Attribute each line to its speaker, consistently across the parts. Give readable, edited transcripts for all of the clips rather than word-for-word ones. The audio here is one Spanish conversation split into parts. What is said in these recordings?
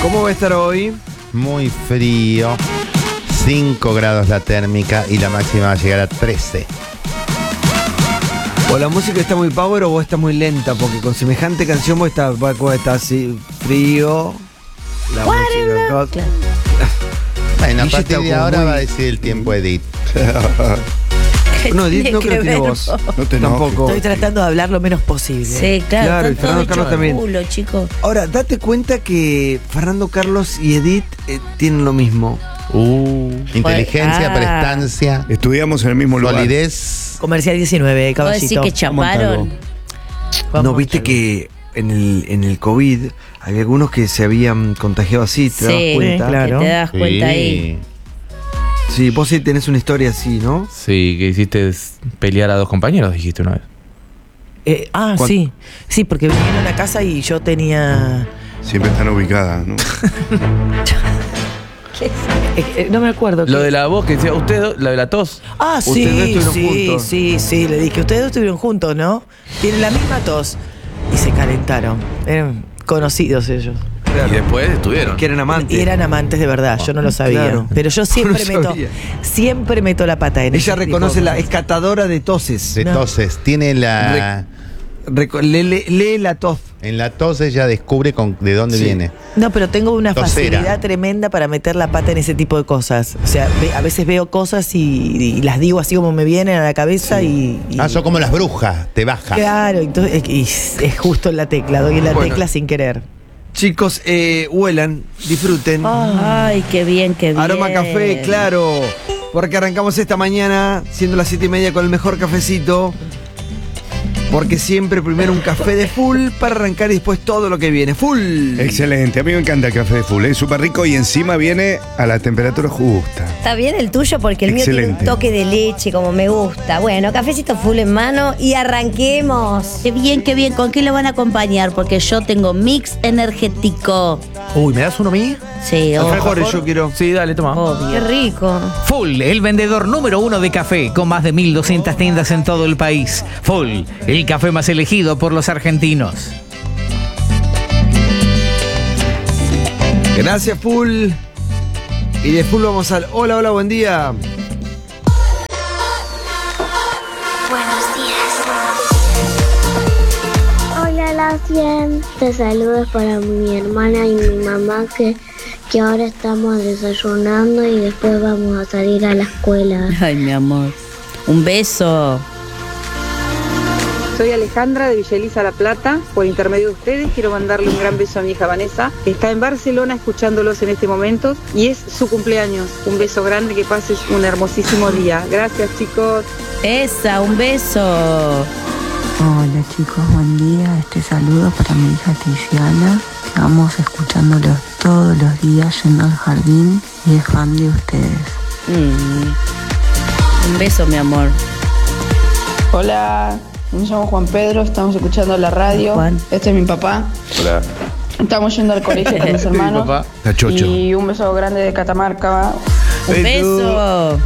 Speaker 1: ¿Cómo va a estar hoy?
Speaker 2: Muy frío, 5 grados la térmica y la máxima va a llegar a 13.
Speaker 1: O la música está muy power o vos estás muy lenta, porque con semejante canción vos estás así frío. La música.
Speaker 2: Bueno, a
Speaker 1: Guille
Speaker 2: partir
Speaker 1: está
Speaker 2: de
Speaker 1: como
Speaker 2: ahora
Speaker 1: muy-
Speaker 2: va a decir el tiempo Edith.
Speaker 1: No, Edith no creo que tiene voz.
Speaker 3: No te
Speaker 1: Tampoco.
Speaker 4: Estoy tratando de hablar lo menos posible.
Speaker 5: Sí, claro,
Speaker 1: Claro, y
Speaker 5: están
Speaker 1: Fernando
Speaker 5: todos
Speaker 1: Carlos
Speaker 5: hechos
Speaker 1: también.
Speaker 5: culo, chicos.
Speaker 1: Ahora, date cuenta que Fernando Carlos y Edith tienen lo mismo.
Speaker 2: Inteligencia,
Speaker 5: Ah.
Speaker 2: prestancia,
Speaker 3: Estudiamos en el mismo lugar.
Speaker 2: solidez.
Speaker 4: Comercial 19,
Speaker 5: ¿Vos decís
Speaker 4: caballito.
Speaker 5: que chaparon?
Speaker 1: ¿No viste que en el COVID había algunos que se habían contagiado así? ¿Te das
Speaker 5: Sí,
Speaker 1: cuenta?
Speaker 4: claro.
Speaker 5: que te das cuenta ahí.
Speaker 1: Sí, vos sí tenés una historia así, ¿no?
Speaker 6: Sí, que hiciste pelear a 2 compañeros, dijiste una vez.
Speaker 4: Sí. Sí, porque vinieron a una casa y yo tenía...
Speaker 3: Siempre están ubicadas, ¿no?
Speaker 4: no me acuerdo.
Speaker 6: Lo
Speaker 4: qué-
Speaker 6: de la voz que decía usted, la de la tos.
Speaker 4: Ah,
Speaker 1: Ustedes
Speaker 4: sí,
Speaker 1: estuvieron
Speaker 4: sí,
Speaker 1: juntos.
Speaker 4: sí, le dije, ustedes dos estuvieron juntos, ¿no? Tienen la misma tos. Y se calentaron. Eran conocidos ellos.
Speaker 1: Claro.
Speaker 6: Y después estuvieron.
Speaker 1: Que eran amantes.
Speaker 4: Y eran amantes de verdad, yo no lo sabía.
Speaker 1: Claro.
Speaker 4: Pero yo siempre
Speaker 1: No
Speaker 4: meto,
Speaker 1: sabía.
Speaker 4: siempre meto la pata en
Speaker 1: Ella
Speaker 4: ese tipo
Speaker 1: reconoce
Speaker 4: de
Speaker 1: la
Speaker 4: cosas.
Speaker 1: es catadora de toses.
Speaker 2: De
Speaker 4: No.
Speaker 2: toses. Tiene la.
Speaker 1: Lee la tos.
Speaker 2: En la tos ella descubre de dónde
Speaker 1: Sí.
Speaker 2: viene.
Speaker 4: No, pero tengo una
Speaker 2: Tosera.
Speaker 4: facilidad tremenda para meter la pata en ese tipo de cosas. O sea, a veces veo cosas y las digo así como me vienen a la cabeza y
Speaker 2: Son como las brujas, te baja.
Speaker 4: claro, entonces y es justo en la tecla, doy en la
Speaker 1: Bueno.
Speaker 4: tecla sin querer.
Speaker 1: Chicos, huelan, disfruten.
Speaker 5: Ay, qué bien, qué bien.
Speaker 1: Aroma café, claro. Porque arrancamos esta mañana, siendo las 7:30, con el mejor cafecito. Porque siempre primero un café de full para arrancar y después todo lo que viene. Full.
Speaker 3: Excelente, a mí me encanta el café de full, es súper rico y encima viene a la temperatura justa.
Speaker 7: Está bien el tuyo porque el mío tiene
Speaker 3: Excelente.
Speaker 7: un toque de leche como me gusta. Bueno, cafecito full en mano y arranquemos.
Speaker 5: Qué bien, qué bien. ¿Con qué lo van a acompañar? Porque yo tengo mix energético.
Speaker 1: Uy, ¿me das uno a mí?
Speaker 5: Sí,
Speaker 1: Alfajores yo quiero.
Speaker 6: Sí, dale, toma.
Speaker 7: Qué rico.
Speaker 8: Full, el vendedor número 1 de café, con más de 1.200 tiendas en todo el país. Full, el café más elegido por los argentinos.
Speaker 1: Gracias, full. Y de full vamos al hola, hola, buen día.
Speaker 9: Hola, la 100. Te saludos para mi hermana y mi mamá que ahora estamos desayunando y después vamos a salir a la escuela.
Speaker 5: Ay, mi amor. Un beso.
Speaker 10: Soy Alejandra de Villa Elisa La Plata. Por intermedio de ustedes quiero mandarle un gran beso a mi hija Vanessa, que está en Barcelona escuchándolos en este momento y es su cumpleaños. Un beso grande, que pases un hermosísimo día. Gracias, chicos.
Speaker 5: Esa, un beso.
Speaker 11: Hola chicos, buen día. Este saludo para mi hija Tiziana. Estamos escuchándolos todos los días yendo al jardín y es fan de ustedes.
Speaker 5: Un beso, mi amor.
Speaker 10: Hola, me llamo Juan Pedro, estamos escuchando la radio.
Speaker 5: Juan.
Speaker 10: Este es mi papá.
Speaker 6: Hola.
Speaker 10: Estamos yendo al colegio con mis hermanos.
Speaker 6: Papá.
Speaker 1: Está chocho.
Speaker 10: Y un beso grande de Catamarca.
Speaker 5: Un beso.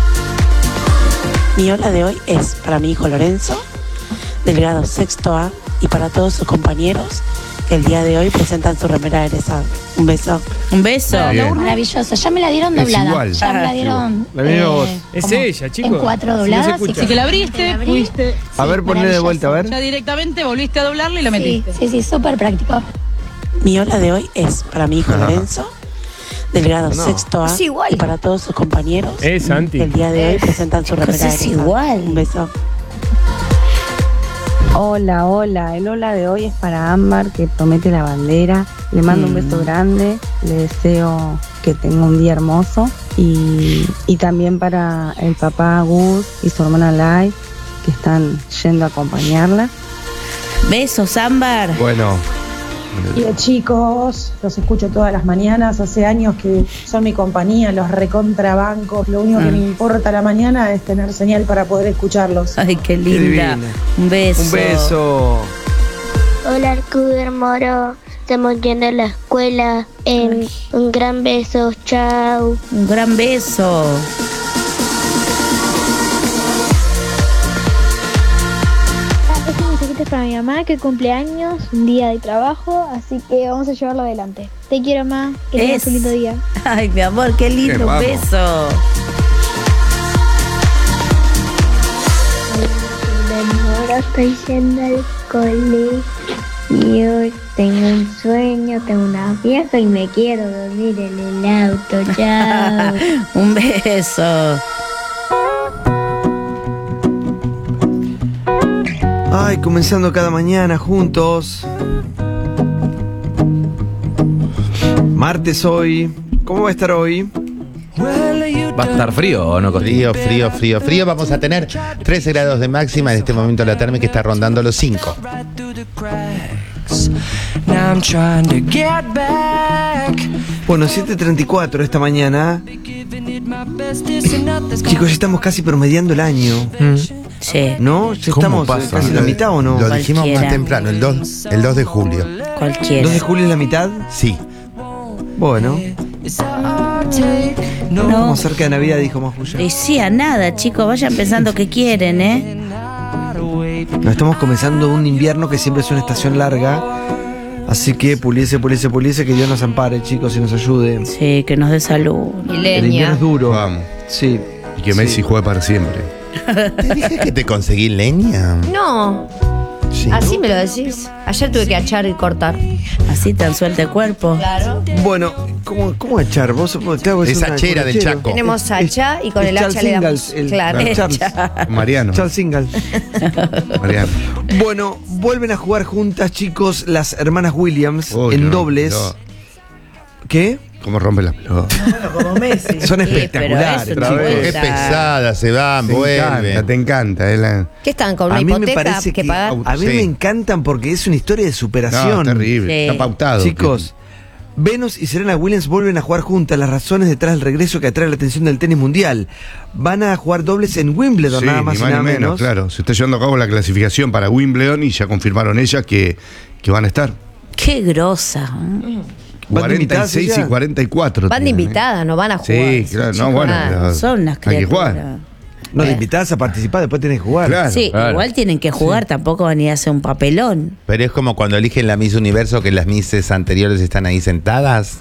Speaker 11: Mi hola de hoy es para mi hijo Lorenzo, del grado sexto A, y para todos sus compañeros que el día de hoy presentan su remera de egresado. Un beso.
Speaker 5: Un beso.
Speaker 3: Bien.
Speaker 7: Maravilloso. Ya me la dieron
Speaker 3: Es
Speaker 7: doblada.
Speaker 3: igual.
Speaker 7: Ya me la dieron.
Speaker 1: La misma voz.
Speaker 12: Es
Speaker 7: como
Speaker 12: ella, chicos.
Speaker 7: En 4
Speaker 12: Si no se
Speaker 7: dobladas.
Speaker 12: escucha.
Speaker 7: y
Speaker 12: Si
Speaker 7: la abriste, fuiste.
Speaker 1: A ver, ponle de vuelta, a ver.
Speaker 7: Ya
Speaker 12: directamente volviste a doblarla y la
Speaker 7: Sí, sí, súper práctico.
Speaker 11: Mi hola de hoy es para mi hijo Lorenzo, del grado sexto A,
Speaker 7: Es igual.
Speaker 11: y para todos sus compañeros
Speaker 12: Santi.
Speaker 11: que el día de hoy presentan su remera de
Speaker 5: Es
Speaker 11: egresado.
Speaker 5: igual.
Speaker 11: Un beso.
Speaker 9: Hola, hola. El hola de hoy es para Ámbar, que promete la bandera. Le mando un beso grande. Le deseo que tenga un día hermoso. Y también para el papá Gus y su hermana Lai, que están yendo a acompañarla.
Speaker 5: Besos, Ámbar.
Speaker 1: Bueno,
Speaker 9: Hola chicos, los escucho todas las mañanas. Hace años que son mi compañía, los recontrabancos. Lo único que me importa a la mañana es tener señal para poder escucharlos.
Speaker 5: Ay, qué
Speaker 1: qué
Speaker 5: linda.
Speaker 1: divina.
Speaker 5: Un beso.
Speaker 1: Un beso.
Speaker 9: Hola Arcuder Moro, estamos yendo a la escuela. Un gran beso, chao.
Speaker 5: Un gran beso.
Speaker 13: Este es para mi mamá que cumple años, un día de trabajo, así que vamos a llevarlo adelante. Te quiero, mamá, que tengas un lindo día.
Speaker 5: Ay, mi amor, qué lindo, un beso.
Speaker 13: Ahora estoy yendo al colegio. Tengo un sueño, tengo una fiesta y me quiero dormir en el auto. Chao.
Speaker 5: Un beso.
Speaker 1: Ay, comenzando cada mañana juntos. Martes hoy. ¿Cómo va a estar hoy?
Speaker 6: ¿Va a estar frío o no?
Speaker 2: Frío. Vamos a tener 13 grados de máxima. En este momento la térmica está rondando los 5.
Speaker 1: Bueno, 7:34 esta mañana. Chicos, ya estamos casi promediando el año.
Speaker 5: Sí.
Speaker 1: ¿No? ¿Ya estamos casi en la mitad o no?
Speaker 2: Lo dijimos más temprano, el 2 de julio.
Speaker 5: Cualquiera.
Speaker 1: ¿2 de julio es la mitad?
Speaker 2: Sí.
Speaker 1: Bueno. No, vamos cerca de Navidad, dijo Majuya.
Speaker 5: Y sí, a nada, chicos, vayan pensando que quieren, ¿eh?
Speaker 1: Nos estamos comenzando un invierno que siempre es una estación larga. Así que puliese, que Dios nos ampare, chicos, y nos ayude.
Speaker 5: Sí, que nos dé salud.
Speaker 1: El invierno es duro.
Speaker 3: Vamos.
Speaker 1: Sí.
Speaker 3: Y que Messi juegue para siempre.
Speaker 2: ¿Te dije que te conseguí leña?
Speaker 7: No.
Speaker 2: Sí.
Speaker 7: Así me lo decís. Ayer tuve que achar y cortar.
Speaker 5: Así tan suelta el cuerpo.
Speaker 7: Claro.
Speaker 1: Bueno, ¿cómo echar? ¿Vos? Claro,
Speaker 2: es hachera del Chaco.
Speaker 7: Tenemos hacha y con el hacha le damos. Claro.
Speaker 3: Mariano.
Speaker 1: Charles Ingalls.
Speaker 3: Mariano.
Speaker 1: Bueno, vuelven a jugar juntas, chicos, las hermanas Williams en dobles.
Speaker 3: No.
Speaker 1: ¿Qué?
Speaker 3: ¿Cómo rompe las pelotas?
Speaker 4: Como Messi.
Speaker 1: Son espectaculares.
Speaker 5: Pero eso, chicos.
Speaker 2: Qué pesada, se van, vuelven.
Speaker 3: Te encanta.
Speaker 7: ¿Qué están con una
Speaker 1: A mí me
Speaker 7: hipoteca
Speaker 1: parece
Speaker 7: que pagar?
Speaker 1: A mí me encantan porque es una historia de superación.
Speaker 3: No, terrible.
Speaker 5: Sí.
Speaker 3: Está pautado.
Speaker 1: Chicos, Venus y Serena Williams vuelven a jugar juntas. Las razones detrás del regreso que atrae la atención del tenis mundial. Van a jugar dobles en Wimbledon,
Speaker 3: Sí,
Speaker 1: nada más
Speaker 3: ni
Speaker 1: y
Speaker 3: más
Speaker 1: nada
Speaker 3: ni menos. Claro, se está llevando a cabo la clasificación para Wimbledon y ya confirmaron ellas que van a estar.
Speaker 5: Qué grosa.
Speaker 1: ¿Van de invitadas
Speaker 3: 46 y
Speaker 1: ellas?
Speaker 3: 44.
Speaker 7: Van de
Speaker 3: tienen,
Speaker 7: invitada, no van a jugar.
Speaker 3: Sí, claro, no, bueno. pero
Speaker 5: Son unas
Speaker 3: hay que
Speaker 5: criaturas.
Speaker 3: jugar.
Speaker 1: No, de invitadas a participar, después tenés que jugar.
Speaker 3: Claro.
Speaker 5: Sí,
Speaker 6: Claro.
Speaker 5: igual tienen que jugar, tampoco van a ir a hacer un papelón.
Speaker 2: Pero es como cuando eligen la Miss Universo, que las Misses anteriores están ahí sentadas.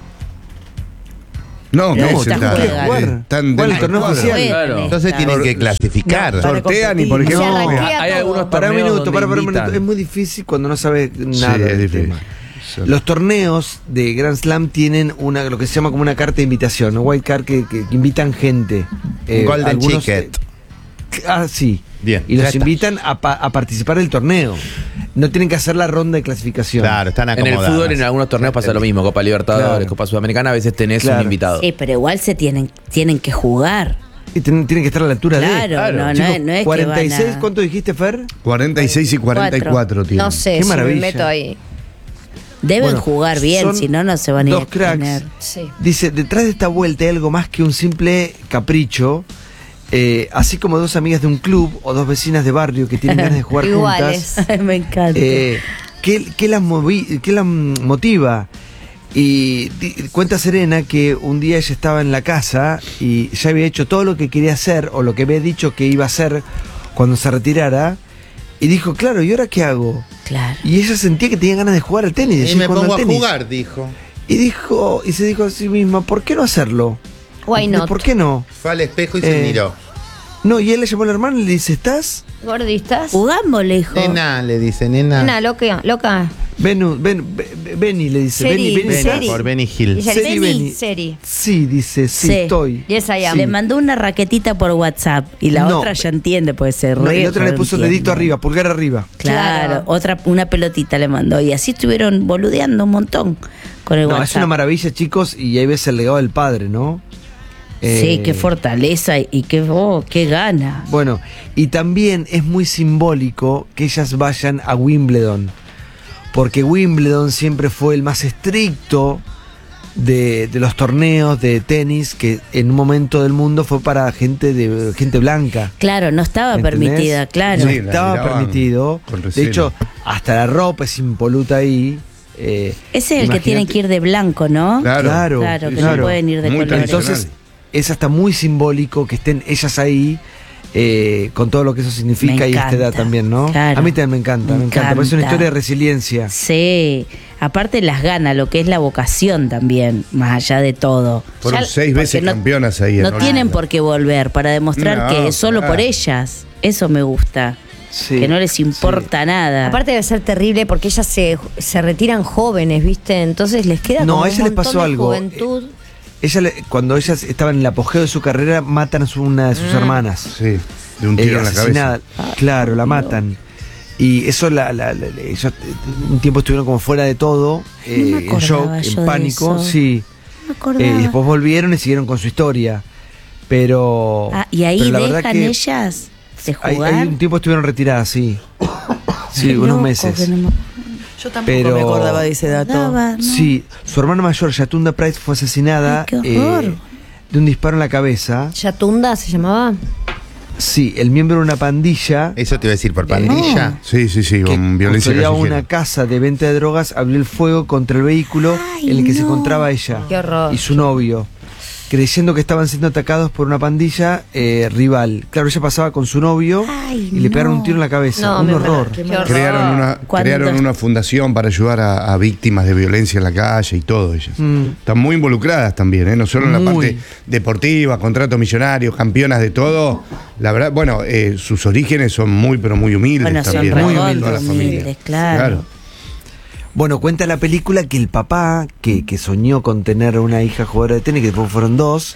Speaker 3: No,
Speaker 5: Pero
Speaker 3: ¿qué
Speaker 5: no,
Speaker 3: es?
Speaker 5: están jugando.
Speaker 3: Están
Speaker 1: Juegan el
Speaker 3: del
Speaker 1: torneo
Speaker 3: cuadro.
Speaker 1: oficial.
Speaker 6: Claro.
Speaker 2: Entonces tienen que clasificar.
Speaker 3: Sortean y por ejemplo.
Speaker 7: Se arranquea
Speaker 3: mira,
Speaker 6: Hay
Speaker 7: todo.
Speaker 6: algunos
Speaker 1: Para un
Speaker 6: torneos
Speaker 1: minuto,
Speaker 6: donde
Speaker 1: para un
Speaker 6: invitan.
Speaker 1: minuto. Es muy difícil cuando no sabes
Speaker 3: sí,
Speaker 1: nada
Speaker 3: es
Speaker 1: del
Speaker 3: difícil.
Speaker 1: tema. Los torneos de Grand Slam tienen lo que se llama como una carta de invitación, un white card que invitan gente.
Speaker 2: Golden
Speaker 1: algunos,
Speaker 2: Ticket.
Speaker 1: Sí.
Speaker 2: Bien,
Speaker 1: Y
Speaker 2: ya
Speaker 1: los
Speaker 2: está.
Speaker 1: invitan a participar del torneo. No tienen que hacer la ronda de clasificación.
Speaker 2: Claro, están
Speaker 6: En
Speaker 2: acomodadas.
Speaker 6: el fútbol, en algunos torneos pasa lo mismo. Copa Libertadores,
Speaker 1: Claro.
Speaker 6: Copa Sudamericana, a veces tenés
Speaker 1: Claro.
Speaker 6: un invitado.
Speaker 5: Sí, pero igual tienen que jugar.
Speaker 1: Y tienen que estar a la altura
Speaker 5: Claro,
Speaker 1: de.
Speaker 5: no
Speaker 1: Chicos,
Speaker 5: es
Speaker 1: 46,
Speaker 5: que van a...
Speaker 1: ¿cuánto dijiste, Fer?
Speaker 3: 46 y 44 tienen.
Speaker 7: No sé,
Speaker 1: Qué
Speaker 7: si me
Speaker 1: maravilla.
Speaker 7: meto ahí.
Speaker 5: Deben
Speaker 1: Bueno,
Speaker 5: jugar bien,
Speaker 1: son
Speaker 5: si no, no se van a ir
Speaker 1: dos
Speaker 5: a
Speaker 1: cracks.
Speaker 5: tener.
Speaker 7: Sí.
Speaker 1: Dice, detrás de esta vuelta hay algo más que un simple capricho. Así como dos amigas de un club o dos vecinas de barrio que tienen ganas de jugar
Speaker 7: Iguales.
Speaker 1: juntas.
Speaker 5: Me encanta.
Speaker 1: ¿Qué las motiva? Y cuenta Serena que un día ella estaba en la casa y ya había hecho todo lo que quería hacer o lo que había dicho que iba a hacer cuando se retirara. Y dijo, claro, ¿y ahora qué hago?
Speaker 5: Claro.
Speaker 1: Y ella sentía que tenía ganas de jugar al tenis. de
Speaker 2: Y
Speaker 1: seguir
Speaker 2: me
Speaker 1: jugando
Speaker 2: pongo a
Speaker 1: al tenis.
Speaker 2: jugar, dijo.
Speaker 1: Y se dijo a sí misma, ¿por qué no hacerlo?
Speaker 7: Why not?
Speaker 1: ¿Por qué no?
Speaker 2: Fue al espejo y se miró.
Speaker 1: No, y él le llamó al hermano y le dice, ¿estás?
Speaker 7: ¿Gordistas?
Speaker 5: Jugamos, le dijo.
Speaker 2: Nena, le dice, nena.
Speaker 7: Nena, loca.
Speaker 1: Beni, le dice.
Speaker 7: Seri,
Speaker 1: Beni,
Speaker 7: Seri.
Speaker 1: ¿estás?
Speaker 2: Por Benny Hill.
Speaker 7: Dice,
Speaker 1: Seri, Beni.
Speaker 7: Seri.
Speaker 1: Sí, dice, sí, estoy.
Speaker 7: Yes, I am.
Speaker 1: Sí.
Speaker 5: Le mandó una raquetita por WhatsApp y la
Speaker 1: No.
Speaker 5: otra ya entiende, puede ser.
Speaker 1: No, y la otra le puso el dedito arriba, pulgar arriba.
Speaker 5: Claro, una pelotita le mandó. Y así estuvieron boludeando un montón con el
Speaker 1: No,
Speaker 5: WhatsApp.
Speaker 1: es una maravilla, chicos, y ahí ves el legado del padre, ¿no?
Speaker 5: Sí, qué fortaleza y qué gana.
Speaker 1: Bueno, y también es muy simbólico que ellas vayan a Wimbledon, porque Wimbledon siempre fue el más estricto de los torneos de tenis, que en un momento del mundo fue para gente blanca.
Speaker 5: Claro, no estaba
Speaker 1: ¿Entendés?
Speaker 5: permitida, claro.
Speaker 1: No
Speaker 3: Sí, la
Speaker 1: estaba
Speaker 3: miraban
Speaker 1: permitido.
Speaker 3: con
Speaker 1: De
Speaker 3: recelo.
Speaker 1: hecho, hasta la ropa es impoluta ahí.
Speaker 5: Ese es el que
Speaker 1: imagínate-
Speaker 5: tienen que ir de blanco, ¿no?
Speaker 1: Claro,
Speaker 5: Claro, que
Speaker 1: claro.
Speaker 5: no pueden ir de
Speaker 3: Muy
Speaker 5: colores.
Speaker 1: Entonces, es hasta muy simbólico que estén ellas ahí. con todo lo que eso significa
Speaker 5: Me
Speaker 1: y esta edad
Speaker 5: encanta.
Speaker 1: también, ¿no?
Speaker 5: Claro.
Speaker 1: A mí también me encanta, me encanta. Porque es una historia de resiliencia.
Speaker 5: Sí, aparte las gana, lo que es la vocación también, más allá de todo.
Speaker 3: Fueron
Speaker 5: Ya-
Speaker 3: 6 veces
Speaker 5: porque
Speaker 3: campeonas ahí.
Speaker 5: No tienen por qué volver para demostrar
Speaker 3: No,
Speaker 5: que es solo
Speaker 3: claro.
Speaker 5: por ellas. Eso me gusta.
Speaker 1: Sí,
Speaker 5: que no les importa nada.
Speaker 7: Aparte debe ser terrible porque ellas se retiran jóvenes, ¿viste? Entonces les queda
Speaker 1: No,
Speaker 7: como
Speaker 1: a
Speaker 7: un
Speaker 1: ella les
Speaker 7: montón
Speaker 1: pasó
Speaker 7: de
Speaker 1: algo.
Speaker 7: juventud.
Speaker 1: Cuando ellas estaban en el apogeo de su carrera, matan a una de sus hermanas.
Speaker 3: Sí, de un tiro en la
Speaker 1: Asesinada.
Speaker 3: cabeza.
Speaker 1: Claro, la matan. Y eso ellos un tiempo estuvieron como fuera de todo,
Speaker 5: me
Speaker 1: en shock,
Speaker 5: acordaba yo
Speaker 1: en
Speaker 5: de
Speaker 1: pánico,
Speaker 5: eso.
Speaker 1: sí.
Speaker 5: Me acordaba.
Speaker 1: Y después volvieron y siguieron con su historia. Pero.
Speaker 5: Y ahí
Speaker 1: pero la verdad
Speaker 5: dejan
Speaker 1: que
Speaker 5: ellas de
Speaker 1: hay
Speaker 5: jugar.
Speaker 1: un tiempo estuvieron retiradas, sí. Sí,
Speaker 5: Qué
Speaker 1: unos
Speaker 5: loco
Speaker 1: meses.
Speaker 5: que no me-
Speaker 4: Yo tampoco
Speaker 1: Pero-
Speaker 4: me acordaba de ese dato.
Speaker 5: acordaba, ¿no?
Speaker 1: Sí, su hermana mayor, Yatunda Price, fue asesinada
Speaker 5: Ay, qué horror.
Speaker 1: de un disparo en la cabeza.
Speaker 7: ¿Yatunda se llamaba?
Speaker 1: Sí, el miembro de una pandilla
Speaker 2: Eso te iba a decir, por pandilla.
Speaker 3: Sí, sí, sí,
Speaker 1: que
Speaker 3: con violencia
Speaker 1: custodiaba
Speaker 3: callejera.
Speaker 1: una casa de venta de drogas, abrió el fuego contra el vehículo
Speaker 5: Ay,
Speaker 1: en el que se
Speaker 5: no.
Speaker 1: encontraba ella
Speaker 7: Qué horror.
Speaker 1: y su novio, creyendo que estaban siendo atacados por una pandilla rival. Claro, ella pasaba con su novio
Speaker 5: Ay,
Speaker 1: y le pegaron
Speaker 5: no.
Speaker 1: un tiro en la cabeza.
Speaker 7: No,
Speaker 1: un
Speaker 7: me
Speaker 1: horror.
Speaker 7: muero. Qué horror.
Speaker 5: ¿Cuándo?
Speaker 3: Crearon una fundación para ayudar a víctimas de violencia en la calle y todo ellas.
Speaker 1: Mm.
Speaker 3: Están muy involucradas también, no solo en la
Speaker 1: Muy.
Speaker 3: parte deportiva, contratos millonarios, campeonas de todo. La verdad, bueno, sus orígenes son muy, pero muy humildes
Speaker 5: Bueno, son
Speaker 3: también.
Speaker 1: muy
Speaker 5: recontra
Speaker 3: Toda la familia.
Speaker 5: humildes, claro.
Speaker 1: Bueno, cuenta la película que el papá, que soñó con tener una hija jugadora de tenis, que después fueron dos,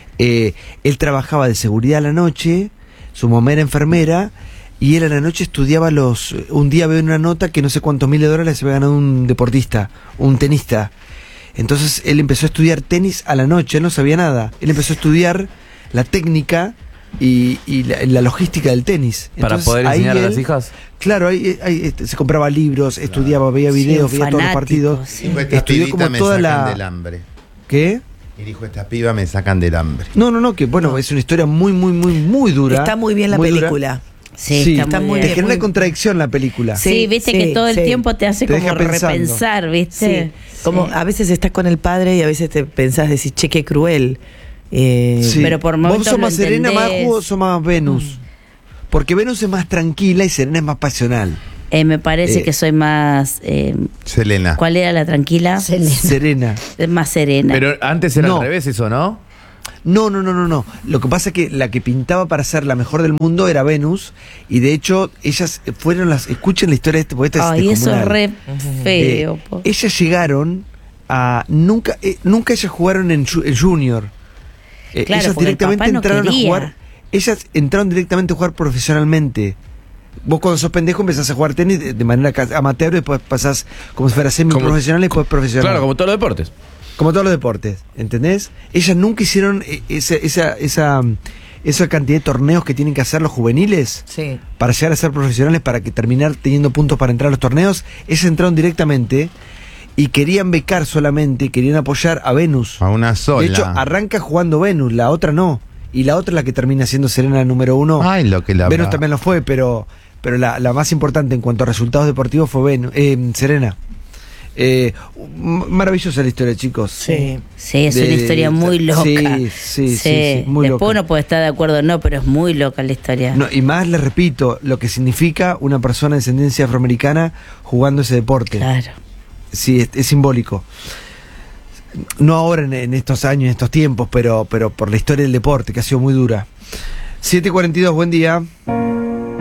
Speaker 1: él trabajaba de seguridad a la noche, su mamá era enfermera, y él a la noche estudiaba un día veo en una nota que no sé cuántos miles de dólares se había ganado un deportista, un tenista. Entonces él empezó a estudiar tenis a la noche, él no sabía nada. Él empezó a estudiar la técnica y la logística del tenis.
Speaker 6: Para
Speaker 1: Entonces,
Speaker 6: poder
Speaker 1: ahí
Speaker 6: enseñar a
Speaker 1: él-
Speaker 6: las hijas.
Speaker 1: Claro, ahí se compraba libros, estudiaba, veía videos,
Speaker 5: Sí,
Speaker 1: veía todos los
Speaker 5: fanático,
Speaker 1: partidos.
Speaker 5: sí.
Speaker 2: Dijo, estas
Speaker 1: Estudió
Speaker 2: pibitas
Speaker 1: como
Speaker 2: me
Speaker 1: toda
Speaker 2: sacan
Speaker 1: la...
Speaker 2: del hambre.
Speaker 1: ¿Qué?
Speaker 2: Y dijo, estas pibas me sacan del hambre.
Speaker 1: No, que bueno, es una historia muy dura.
Speaker 4: Está muy bien la
Speaker 1: muy dura.
Speaker 4: película.
Speaker 5: Sí, está muy
Speaker 1: Es
Speaker 5: bien.
Speaker 1: que era una contradicción la película.
Speaker 5: Sí, viste que todo el
Speaker 4: sí.
Speaker 5: tiempo te hace
Speaker 1: Te
Speaker 5: como
Speaker 1: deja pensando.
Speaker 5: repensar, ¿viste?
Speaker 4: Sí. Como a veces estás con el padre y a veces te pensás, decís, che, qué cruel.
Speaker 1: Sí.
Speaker 5: Pero por
Speaker 1: ¿Vos
Speaker 5: momentos
Speaker 1: sos
Speaker 5: lo
Speaker 1: más Serena,
Speaker 5: entendés.
Speaker 1: Majo, o sos más Venus? Porque Venus es más tranquila y Serena es más pasional.
Speaker 5: Me parece que soy más...
Speaker 2: Selena.
Speaker 5: ¿Cuál era la tranquila?
Speaker 1: Serena.
Speaker 5: Es más serena.
Speaker 6: Pero antes era
Speaker 1: No.
Speaker 6: al revés eso, ¿no?
Speaker 1: No. Lo que pasa es que la que pintaba para ser la mejor del mundo era Venus. Y de hecho, ellas fueron las... Escuchen la historia de este poeta.
Speaker 5: Ay, eso es re feo. po.
Speaker 1: Ellas llegaron a... Nunca ellas jugaron en Junior.
Speaker 5: Claro,
Speaker 1: Ellas
Speaker 5: porque el
Speaker 1: directamente
Speaker 5: papá no
Speaker 1: entraron
Speaker 5: quería.
Speaker 1: a jugar. Ellas entraron directamente a jugar profesionalmente. Vos cuando sos pendejo empezás a jugar tenis de manera amateur y después pasás como si fueras semi-profesional y después profesional.
Speaker 6: Claro, como todos los deportes.
Speaker 1: Como todos los deportes, ¿entendés? Ellas nunca hicieron esa cantidad de torneos que tienen que hacer los juveniles
Speaker 4: Sí.
Speaker 1: para llegar a ser profesionales, para que terminar teniendo puntos para entrar a los torneos. Ellas entraron directamente y querían becar solamente, querían apoyar a Venus.
Speaker 2: A una sola.
Speaker 1: De hecho, arranca jugando Venus, la otra no. Y la otra es la que termina siendo Serena la número 1.
Speaker 2: Ay, lo que la
Speaker 1: Venus
Speaker 2: va.
Speaker 1: también lo fue, pero la más importante en cuanto a resultados deportivos fue Serena. Maravillosa la historia, chicos.
Speaker 4: Sí.
Speaker 5: Sí, es una historia muy loca.
Speaker 1: Sí, muy
Speaker 5: Después
Speaker 1: loca.
Speaker 5: uno puede estar de acuerdo o no, pero es muy loca la historia.
Speaker 1: No, y más les repito, lo que significa una persona de descendencia afroamericana jugando ese deporte.
Speaker 5: Claro.
Speaker 1: Sí, es simbólico. No ahora en estos años, en estos tiempos, pero por la historia del deporte, que ha sido muy dura. 7:42, buen día.